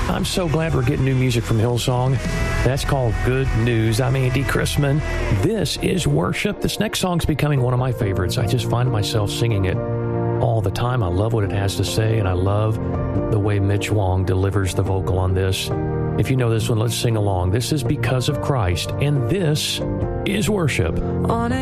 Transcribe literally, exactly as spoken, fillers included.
I'm so glad we're getting new music from Hillsong. That's called Good News. I'm Andy Chrisman. This is worship. This next song's becoming one of my favorites. I just find myself singing it all the time. I love what it has to say, and I love the way Mitch Wong delivers the vocal on this. If you know this one, let's sing along. This is Because of Christ, and this is worship. On a